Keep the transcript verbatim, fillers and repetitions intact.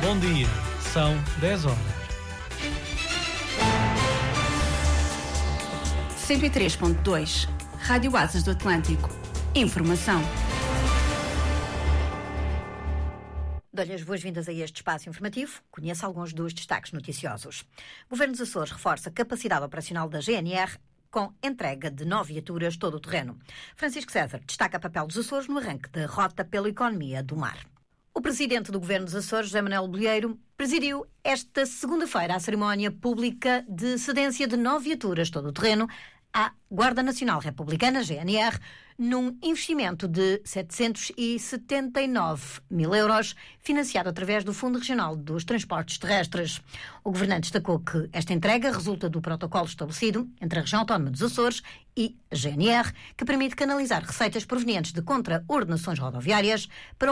Bom dia, são dez horas. cento e três ponto dois, Rádio Asas do Atlântico. Informação. Dou-lhe as boas-vindas a este espaço informativo. Conheça alguns dos destaques noticiosos. O Governo dos Açores reforça a capacidade operacional da G N R com entrega de nove viaturas todo o terreno. Francisco César destaca o papel dos Açores no arranque da rota pela economia do mar. O presidente do Governo dos Açores, José Manuel Bolieiro, presidiu esta segunda-feira a cerimónia pública de cedência de nove viaturas todo o terreno à Guarda Nacional Republicana, G N R, num investimento de setecentos e setenta e nove mil euros, financiado através do Fundo Regional dos Transportes Terrestres. O governante destacou que esta entrega resulta do protocolo estabelecido entre a Região Autónoma dos Açores e a G N R, que permite canalizar receitas provenientes de contraordenações rodoviárias para